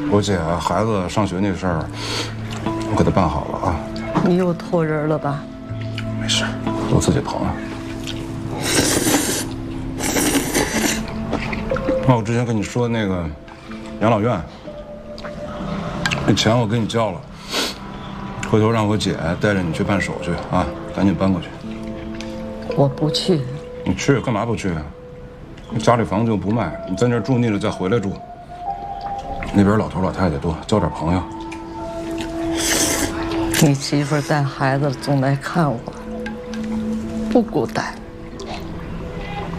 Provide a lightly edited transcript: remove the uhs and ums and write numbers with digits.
我姐孩子上学那事儿，我给她办好了啊。 你又托人了吧？ 没事，我自己疼啊。那我之前跟你说那个养老院，那钱我给你交了，回头让我姐带着你去办手续啊，赶紧搬过去。 我不去。 你去干嘛不去啊？家里房子又不卖，你在那儿住腻了再回来住。那边老头老太太多，交点朋友。 你媳妇带孩子总来看我，不孤单。